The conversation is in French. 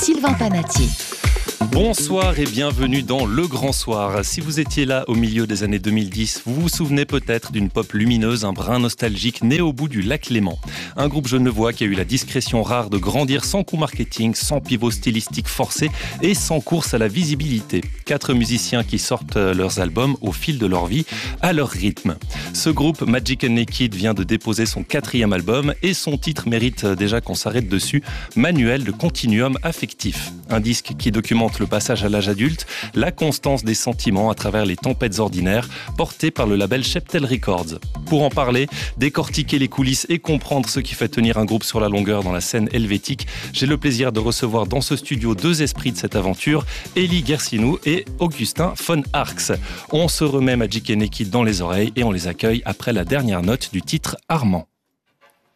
Sylvain Panatier. Bonsoir et bienvenue dans Le Grand Soir. Si vous étiez là au milieu des années 2010, vous vous souvenez peut-être d'une pop lumineuse, un brin nostalgique né au bout du lac Léman. Un groupe genevois qui a eu la discrétion rare de grandir sans coup marketing, sans pivot stylistique forcé et sans course à la visibilité. 4 musiciens qui sortent leurs albums au fil de leur vie, à leur rythme. Ce groupe, Magic & Naked, vient de déposer son 4e album et son titre mérite déjà qu'on s'arrête dessus, Manuel de continuum affectif. Un disque qui documente le passage à l'âge adulte, la constance des sentiments à travers les tempêtes ordinaires, porté par le label Cheptel Records. Pour en parler, décortiquer les coulisses et comprendre ce qui fait tenir un groupe sur la longueur dans la scène helvétique, j'ai le plaisir de recevoir dans ce studio 2 esprits de cette aventure, Élie Gersinou et Augustin von Arx. On se remet Magic & Naked dans les oreilles et on les accueille après la dernière note du titre Armand.